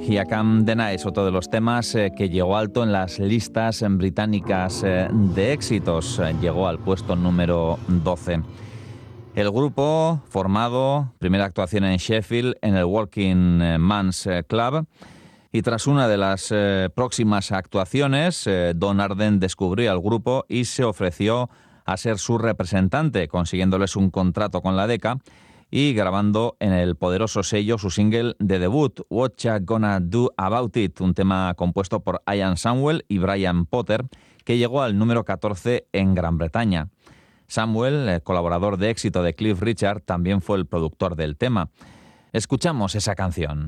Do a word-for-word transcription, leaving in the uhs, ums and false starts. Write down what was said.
Here Come the Night es otro de los temas eh, que llegó alto en las listas eh, británicas eh, de éxitos. Eh, llegó al puesto número doce. El grupo, formado, primera actuación en Sheffield, en el Working Man's Club, y tras una de las eh, próximas actuaciones, eh, Don Arden descubrió al grupo y se ofreció a ser su representante, consiguiéndoles un contrato con la Decca y grabando en el poderoso sello su single de debut, What Ya Gonna Do About It, un tema compuesto por Ian Samuel y Brian Potter, que llegó al número catorce en Gran Bretaña. Samuel, el colaborador de éxito de Cliff Richard, también fue el productor del tema. Escuchamos esa canción.